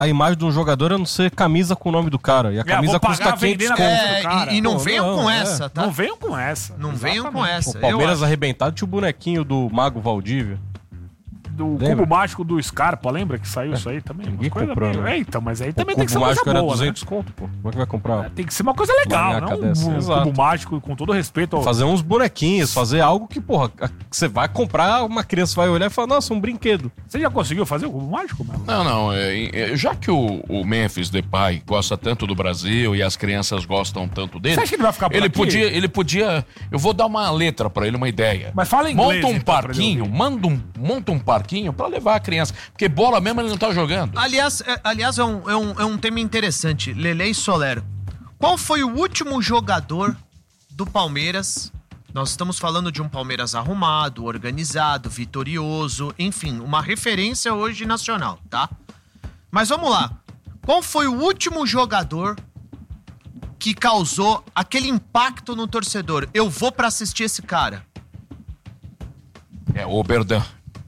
a imagem de um jogador a não ser camisa com o nome do cara. E a camisa custa 500 conto. E não venham com essa, tá? Não venham com essa. Não venham com essa. O Palmeiras arrebentado tinha o bonequinho do Mago Valdívia. Do cubo mágico do Scarpa, lembra que saiu isso aí também? Ninguém comprou, né? Então, mas aí O também tem que ser uma coisa cubo mágico boa, era 200 conto, pô. Como é que vai comprar? Tem que ser uma coisa legal, não um cubo mágico, com todo respeito ao... Fazer uns bonequinhos, fazer algo que, porra, você vai comprar, uma criança vai olhar e falar, nossa, um brinquedo. Você já conseguiu fazer o cubo mágico, Melo? Não. Já que o Memphis Depay gosta tanto do Brasil e as crianças gostam tanto dele... Você acha que ele vai ficar por ele aqui? Ele podia... Eu vou dar uma letra pra ele, uma ideia. Mas fala em inglês, monta um então, parquinho, monta um parquinho pra levar a criança. Porque bola mesmo ele não tá jogando. Aliás, é um tema interessante. Lele e Solero. Qual foi o último jogador do Palmeiras? Nós estamos falando de um Palmeiras arrumado, organizado, vitorioso, enfim, uma referência hoje nacional, tá? Mas vamos lá. Qual foi o último jogador que causou aquele impacto no torcedor? Eu vou pra assistir esse cara. É o Oberdan.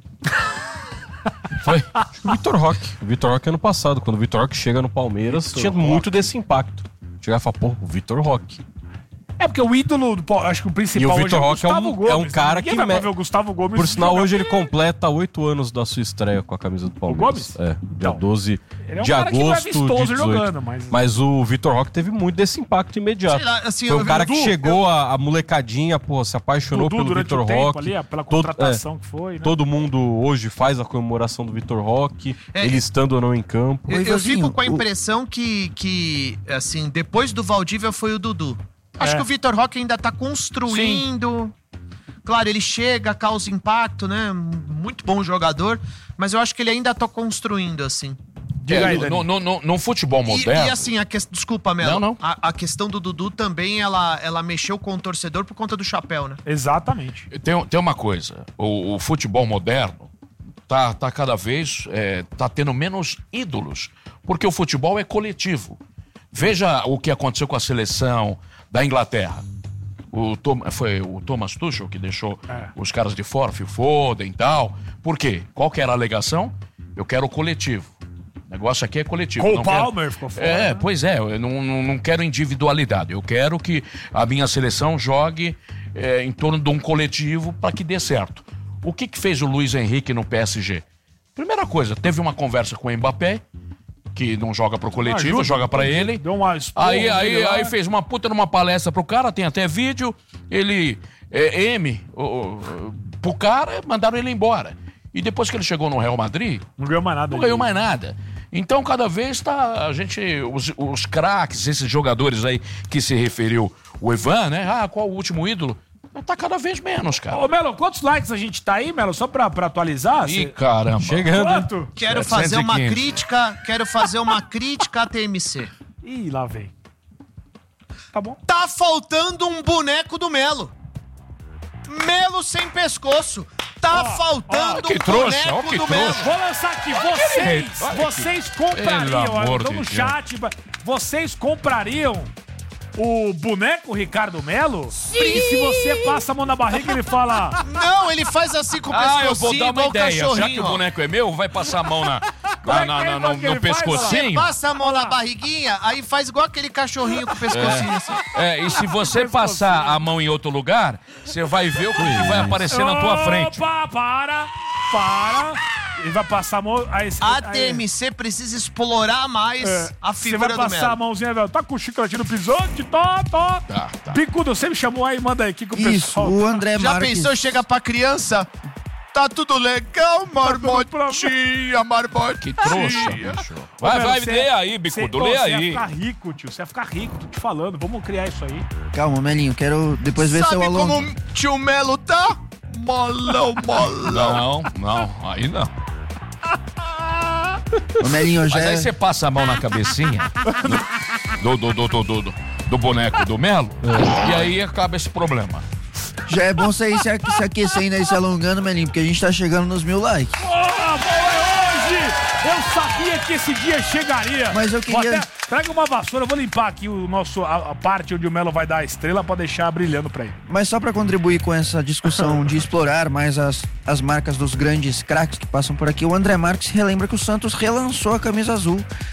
Foi? Acho que o Vitor Roque. O Vitor Roque ano passado, quando o Vitor Roque chega no Palmeiras, tinha muito desse impacto. Chegava e falava, pô, o Vitor Roque. É porque o ídolo, acho que o principal e o Vitor Roque é um cara que... vai ver o Gustavo Gomes. Por sinal, hoje ele completa 8 anos da sua estreia com a camisa do Palmeiras. O Gomes? Dia 12 de agosto de 18. Jogando, mas o Vitor Roque teve muito desse impacto imediato. Sei lá, assim, foi um cara que chegou, a molecadinha, pô, se apaixonou pelo Vitor Roque. Ali, pela contratação que foi, né? Todo mundo hoje faz a comemoração do Vitor Roque, ele estando ou não em campo. Eu fico com a impressão que, assim, depois do Valdívia foi o Dudu. Acho que o Vitor Roque ainda tá construindo. Sim. Claro, ele chega, causa impacto, né? Muito bom jogador, mas eu acho que ele ainda tá construindo, assim. No futebol moderno... E assim, desculpa, Melo. Não. A questão do Dudu também, ela mexeu com o torcedor por conta do chapéu, né? Exatamente. Tem uma coisa, o futebol moderno tá cada vez... tá tendo menos ídolos, porque o futebol é coletivo. Veja o que aconteceu com a seleção da Inglaterra. Foi o Thomas Tuchel que deixou os caras de fora, Phil Foden e tal. Por quê? Qual que era a alegação? Eu quero o coletivo. O negócio aqui é coletivo. Cole Palmer ficou fora. Pois é. Eu não quero individualidade. Eu quero que a minha seleção jogue em torno de um coletivo para que dê certo. O que fez o Luiz Henrique no PSG? Primeira coisa, teve uma conversa com o Mbappé, que não joga pro coletivo, joga pra ele. Deu uma aí fez uma puta numa palestra pro cara, tem até vídeo. Ele, pro cara, mandaram ele embora. E depois que ele chegou no Real Madrid... Não ganhou mais nada. Não ganhou mais nada. Então, cada vez tá a gente... Os craques, esses jogadores aí que se referiu o Ivan, né? Qual o último ídolo? Tá cada vez menos, cara. Ô, Melo, quantos likes a gente tá aí, Melo? Só pra atualizar? Ih, caramba. Chegando. Quanto? Quero fazer uma crítica à TMC. Ih, lá vem. Tá bom. Tá faltando um boneco do Melo. Melo sem pescoço. Tá faltando um boneco do Melo. Vou lançar aqui. Vocês comprariam, estão no chat, vocês comprariam o boneco Ricardo Melo? Sim! E se você passa a mão na barriga, ele fala... Não, ele faz assim com o pescocinho, eu vou dar uma ideia. Já que o ó. boneco é meu, vai passar a mão no pescocinho. Você passa a mão na barriguinha, aí faz igual aquele cachorrinho com o pescocinho assim. E se você passar a mão em outro lugar, você vai ver o que vai aparecer na tua frente. Opa, para. Ele vai passar a mão... A TMC precisa explorar mais a figura do Melo. Você vai passar a mãozinha, velho. Tá com o chiclete no pisote, tá. Picudo, você me chamou aí, manda aí aqui com o pessoal. Isso, o André Já Marques. pensou, chega pra criança... Tá tudo legal, marmotinha, marmotinha. Que trouxa, bicho. Vai, lê aí, Bicudo, lê aí. Você ia ficar rico, tio. Você ia ficar rico, tô te falando. Vamos criar isso aí. Calma, Melinho, quero depois ver seu Alonso. Sabe como o tio Melo tá? Molão. Não, aí não. Ô, Melinho, Mas aí você passa a mão na cabecinha do boneco do Melo e aí acaba esse problema. Já é bom você ir se aquecendo aí, se alongando, Melinho, porque a gente tá chegando nos 1000 likes. Boa, é hoje! Eu sabia que esse dia chegaria. Mas eu queria... Traga uma vassoura, eu vou limpar aqui a parte onde o Melo vai dar a estrela pra deixar brilhando pra ele. Mas só pra contribuir com essa discussão de explorar mais as marcas dos grandes craques que passam por aqui, o André Marques relembra que o Santos relançou a camisa azul.